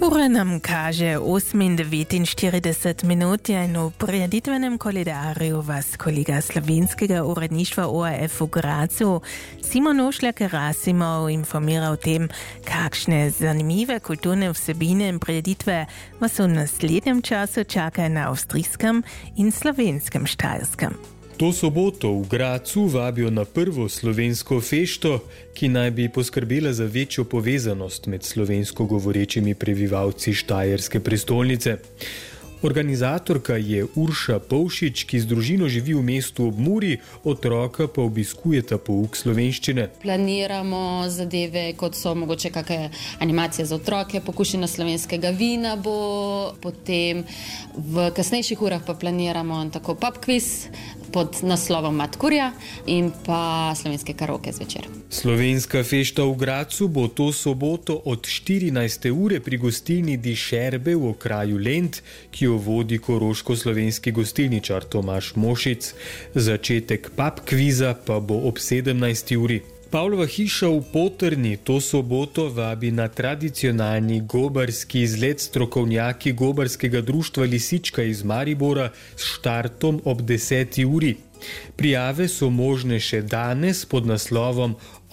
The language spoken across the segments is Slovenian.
Ura nam kaže 8:49 minut in v prireditvenem koledarju vas kolega slovenskega uredništva ORF v Gracu Simon Ošljak-Rasimov informira o tem, kakšne zanimive kulturne vsebine in prireditve vas v naslednjem času čakajo na avstrijskem in slovenskem Štajerskem. To soboto v Gracu vabijo na prvo slovensko fešto, ki naj bi poskrbela za večjo povezanost med slovensko govorečimi prebivalci štajerske prestolnice. Organizatorka je Urša Povšič, ki z družino živi v mestu ob Muri, otroka pa obiskujeta pouk slovenščine. Planiramo zadeve, kot so mogoče kakšne animacije za otroke, pokušina slovenskega vina bo, potem v kasnejših urah pa planiramo tako pub quiz pod naslovom Matkurja in pa slovenske karaoke zvečer. Slovenska fešta v Gracu bo to soboto od 14. ure pri gostilni Die Scherbe v okraju Lent, ki jo vodi koroško-slovenski gostilničar Tomaž Mošic. Začetek pub kviza pa bo ob 17. uri. Pavlova hiša v Potrni to soboto vabi na tradicionalni gobarski izlet strokovnjaki gobarskega društva Lisička iz Maribora s štartom ob 10. uri. Prijave so možne še danes pod naslovom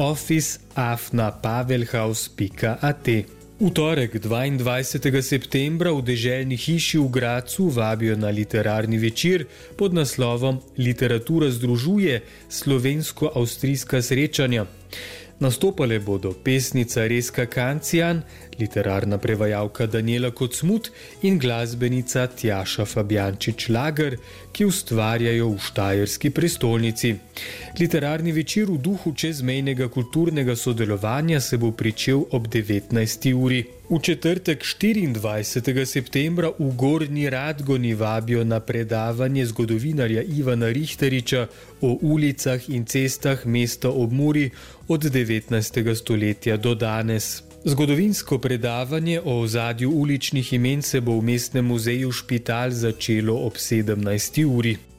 office@pavelhaus.at. V torek 22. septembra v deželni hiši v Gracu vabijo na literarni večer pod naslovom Literatura združuje slovensko-avstrijska srečanja. Nastopale bodo pesnica Rezka Kancijan, literarna prevajalka Danijela Kocmut in glasbenica Tjaša Fabjančič-Lager, ki ustvarjajo v štajerski prestolnici. Literarni večer v duhu čezmejnega kulturnega sodelovanja se bo pričel ob 19. uri. V četrtek 24. septembra v Gornji Radgoni vabijo na predavanje zgodovinarja Ivana Richteriča o ulicah in cestah mesta ob Muri od 19. stoletja do danes. Zgodovinsko predavanje o ozadju uličnih imen se bo v Mestnem muzeju Špital začelo ob 17. uri.